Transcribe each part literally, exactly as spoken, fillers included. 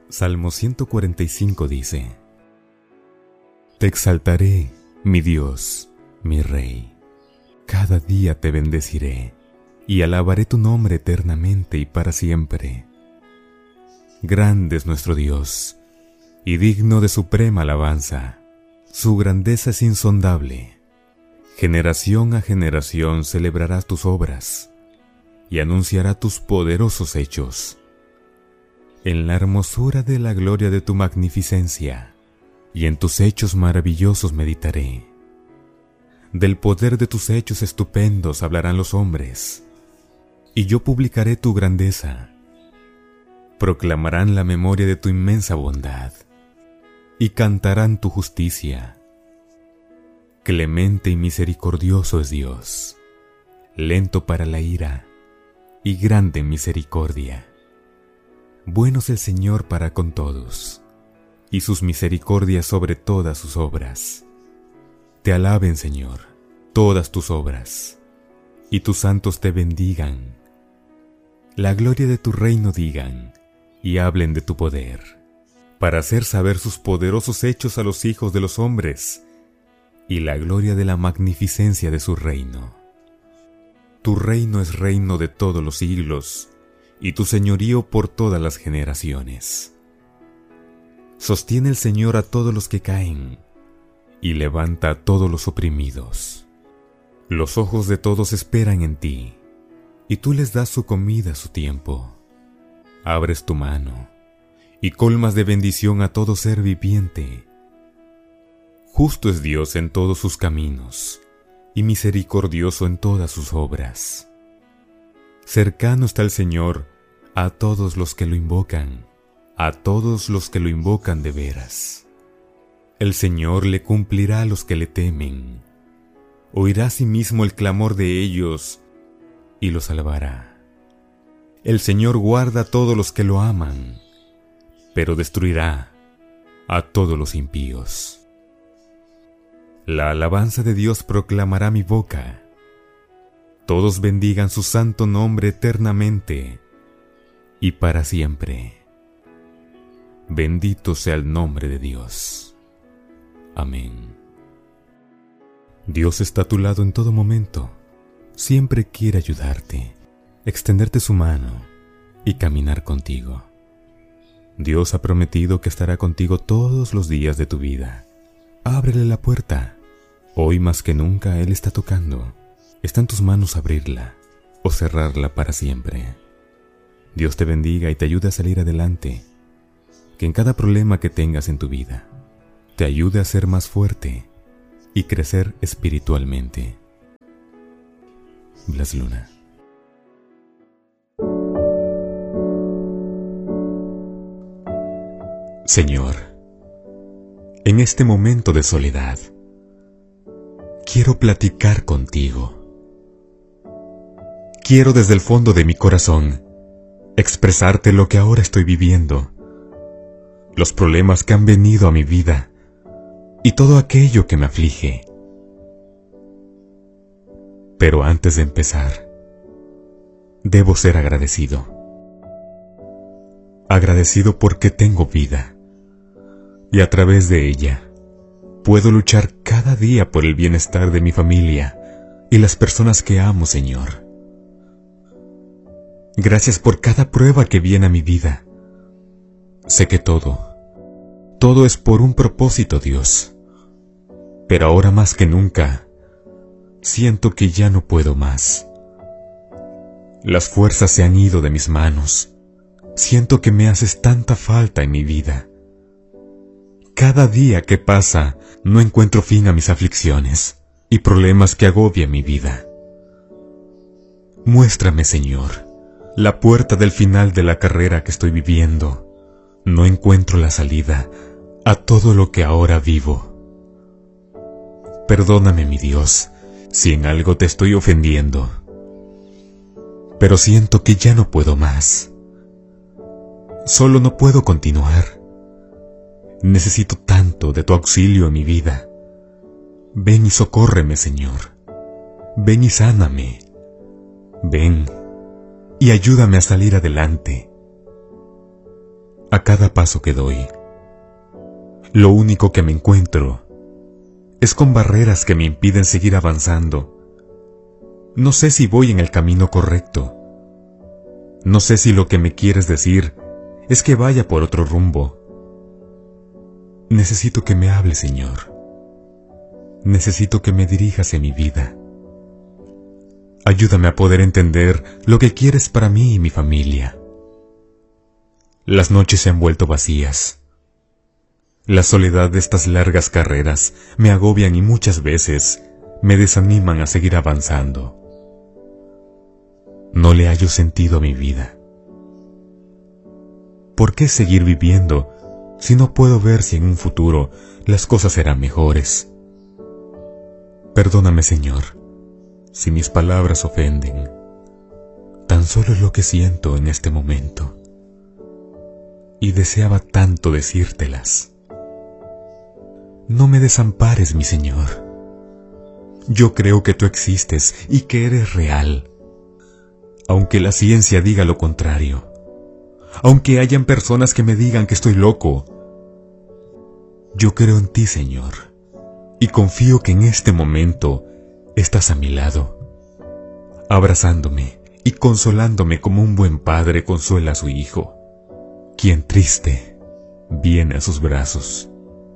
Salmo ciento cuarenta y cinco dice: Te exaltaré, mi Dios, mi Rey. Cada día te bendeciré y alabaré tu nombre eternamente y para siempre. Grande es nuestro Dios y digno de suprema alabanza. Su grandeza es insondable. Generación a generación celebrará tus obras y anunciará tus poderosos hechos. En la hermosura de la gloria de tu magnificencia y en tus hechos maravillosos meditaré. Del poder de tus hechos estupendos hablarán los hombres, y yo publicaré tu grandeza. Proclamarán la memoria de tu inmensa bondad, y cantarán tu justicia. Clemente y misericordioso es Dios, lento para la ira, y grande en misericordia. Bueno es el Señor para con todos, y sus misericordias sobre todas sus obras. Te alaben, Señor, todas tus obras, y tus santos te bendigan. La gloria de tu reino digan, y hablen de tu poder, para hacer saber sus poderosos hechos a los hijos de los hombres, y la gloria de la magnificencia de su reino. Tu reino es reino de todos los siglos, y tu señorío por todas las generaciones. Sostiene el Señor a todos los que caen, y levanta a todos los oprimidos. Los ojos de todos esperan en ti, y tú les das su comida a su tiempo. Abres tu mano, y colmas de bendición a todo ser viviente. Justo es Dios en todos sus caminos, y misericordioso en todas sus obras. Cercano está el Señor a todos los que lo invocan, a todos los que lo invocan de veras. El Señor le cumplirá a los que le temen. Oirá asimismo el clamor de ellos y los salvará. El Señor guarda a todos los que lo aman, pero destruirá a todos los impíos. La alabanza de Dios proclamará mi boca. Todos bendigan su santo nombre eternamente y para siempre. Bendito sea el nombre de Dios. Amén. Dios está a tu lado en todo momento. Siempre quiere ayudarte, extenderte su mano y caminar contigo. Dios ha prometido que estará contigo todos los días de tu vida. Ábrele la puerta. Hoy más que nunca Él está tocando. Está en tus manos abrirla o cerrarla para siempre. Dios te bendiga y te ayude a salir adelante. Que en cada problema que tengas en tu vida, te ayude a ser más fuerte y crecer espiritualmente. Blas Luna. Señor, en este momento de soledad, quiero platicar contigo. Quiero desde el fondo de mi corazón expresarte lo que ahora estoy viviendo, los problemas que han venido a mi vida y todo aquello que me aflige. Pero antes de empezar, debo ser agradecido. Agradecido porque tengo vida y a través de ella puedo luchar cada día por el bienestar de mi familia y las personas que amo, Señor. Gracias por cada prueba que viene a mi vida. Sé que todo, todo es por un propósito, Dios. Pero ahora más que nunca, siento que ya no puedo más. Las fuerzas se han ido de mis manos. Siento que me haces tanta falta en mi vida. Cada día que pasa, no encuentro fin a mis aflicciones y problemas que agobian mi vida. Muéstrame, Señor, la puerta del final de la carrera que estoy viviendo. No encuentro la salida a todo lo que ahora vivo. Perdóname, mi Dios, si en algo te estoy ofendiendo. Pero siento que ya no puedo más. Solo no puedo continuar. Necesito tanto de tu auxilio en mi vida. Ven y socórreme, Señor. Ven y sáname. Ven y ayúdame a salir adelante. a cada paso que doy. Lo único que me encuentro es con barreras que me impiden seguir avanzando. No sé si voy en el camino correcto. No sé si lo que me quieres decir es que vaya por otro rumbo. Necesito que me hables, Señor. Necesito que me dirijas en mi vida. Ayúdame a poder entender lo que quieres para mí y mi familia. Las noches se han vuelto vacías. La soledad de estas largas carreras me agobian y muchas veces me desaniman a seguir avanzando. No le hallo sentido a mi vida. ¿Por qué seguir viviendo si no puedo ver si en un futuro las cosas serán mejores? Perdóname, Señor, si mis palabras ofenden. Tan solo es lo que siento en este momento. Y deseaba tanto decírtelas. No me desampares, mi Señor. Yo creo que tú existes y que eres real, aunque la ciencia diga lo contrario, aunque hayan personas que me digan que estoy loco. Yo creo en ti, Señor, y confío que en este momento estás a mi lado, abrazándome y consolándome como un buen padre consuela a su hijo, quien triste viene a sus brazos.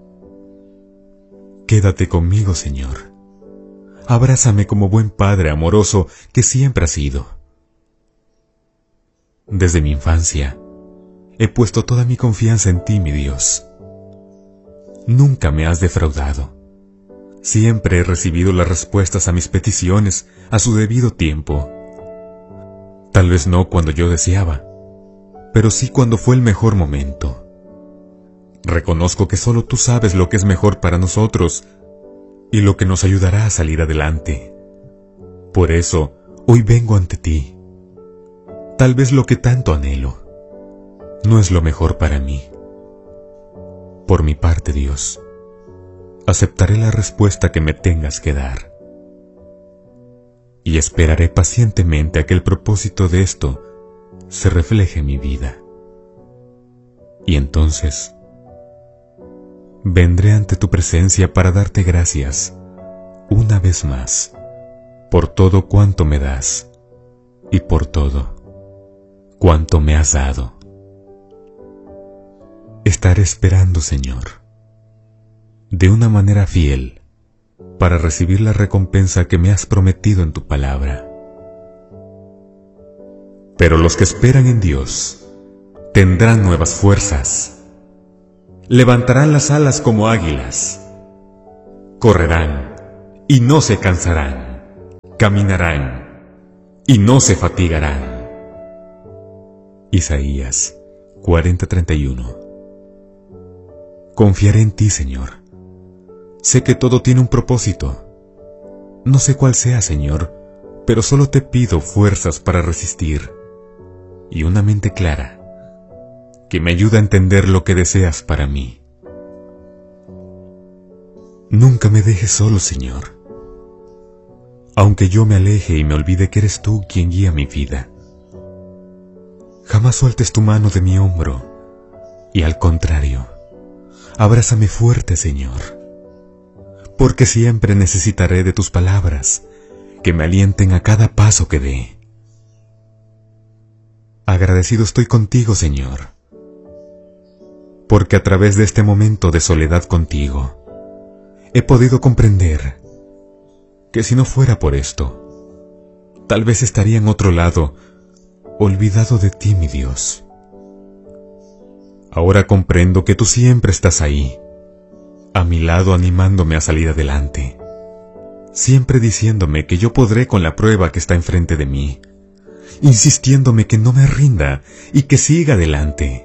Quédate conmigo, Señor. Abrázame como buen padre amoroso que siempre has sido. Desde mi infancia, he puesto toda mi confianza en ti, mi Dios. Nunca me has defraudado. Siempre he recibido las respuestas a mis peticiones a su debido tiempo. Tal vez no cuando yo deseaba, pero sí cuando fue el mejor momento. Reconozco que solo tú sabes lo que es mejor para nosotros y lo que nos ayudará a salir adelante. Por eso, hoy vengo ante ti. Tal vez lo que tanto anhelo no es lo mejor para mí. Por mi parte, Dios, aceptaré la respuesta que me tengas que dar. Y esperaré pacientemente a que el propósito de esto se refleje en mi vida. Y entonces vendré ante tu presencia para darte gracias, una vez más, por todo cuanto me das y por todo cuanto me has dado. Estaré esperando, Señor, de una manera fiel, para recibir la recompensa que me has prometido en tu palabra. Pero los que esperan en Dios tendrán nuevas fuerzas. Levantarán las alas como águilas. Correrán y no se cansarán. Caminarán y no se fatigarán. Isaías cuarenta treinta y uno. Confiaré en ti, Señor. Sé que todo tiene un propósito. No sé cuál sea, Señor, pero solo te pido fuerzas para resistir y una mente clara que me ayude a entender lo que deseas para mí. Nunca me dejes solo, Señor. Aunque yo me aleje y me olvide que eres tú quien guía mi vida, jamás sueltes tu mano de mi hombro y, al contrario, abrázame fuerte, Señor, porque siempre necesitaré de tus palabras que me alienten a cada paso que dé. Agradecido estoy contigo, Señor, porque a través de este momento de soledad contigo, he podido comprender que si no fuera por esto, tal vez estaría en otro lado, olvidado de ti, mi Dios. Ahora comprendo que tú siempre estás ahí, a mi lado, animándome a salir adelante, siempre diciéndome que yo podré con la prueba que está enfrente de mí, insistiéndome que no me rinda y que siga adelante.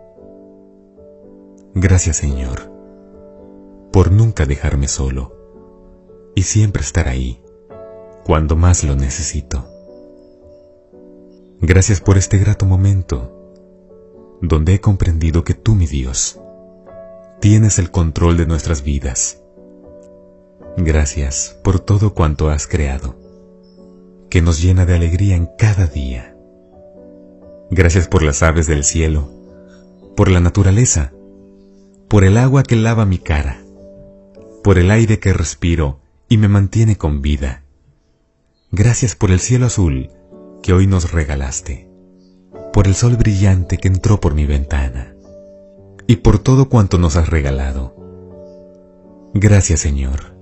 Gracias, Señor, por nunca dejarme solo y siempre estar ahí cuando más lo necesito. Gracias por este grato momento donde he comprendido que tú, mi Dios, tienes el control de nuestras vidas. Gracias por todo cuanto has creado, que nos llena de alegría en cada día. Gracias por las aves del cielo, por la naturaleza, por el agua que lava mi cara, por el aire que respiro y me mantiene con vida. Gracias por el cielo azul que hoy nos regalaste, por el sol brillante que entró por mi ventana, y por todo cuanto nos has regalado. Gracias, Señor.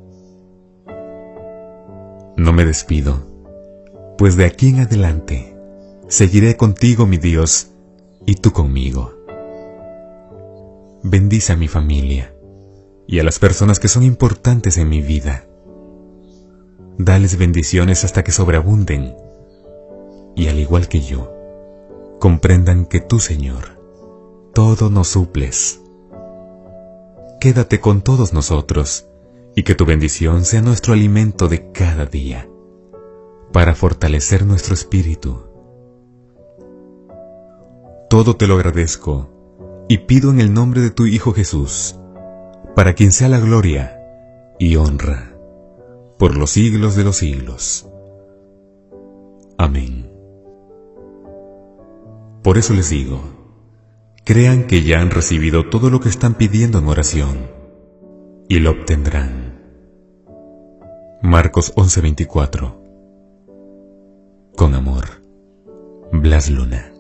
No me despido, pues de aquí en adelante seguiré contigo, mi Dios, y tú conmigo. Bendice a mi familia y a las personas que son importantes en mi vida. Dales bendiciones hasta que sobreabunden, y al igual que yo, comprendan que tú, Señor, todo nos suples. Quédate con todos nosotros, y que tu bendición sea nuestro alimento de cada día, para fortalecer nuestro espíritu. Todo te lo agradezco, y pido en el nombre de tu Hijo Jesús, para quien sea la gloria y honra, por los siglos de los siglos. Amén. Por eso les digo, crean que ya han recibido todo lo que están pidiendo en oración, y lo obtendrán. Marcos once veinticuatro. Con amor, Blas Luna.